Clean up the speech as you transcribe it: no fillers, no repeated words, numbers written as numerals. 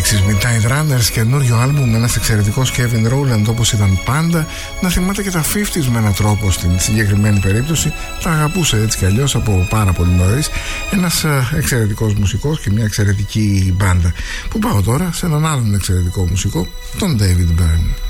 Pixies με Tide Runners, καινούριο άλμπουμ, ένας εξαιρετικός Kevin Rowland όπως ήταν πάντα. Να θυμάται και τα 50s με έναν τρόπο στην συγκεκριμένη περίπτωση. Τα αγαπούσε έτσι κι αλλιώς από πάρα πολύ νωρίς. Ένας εξαιρετικός μουσικός και μια εξαιρετική μπάντα. Που πάω τώρα σε έναν άλλον εξαιρετικό μουσικό, τον David Byrne.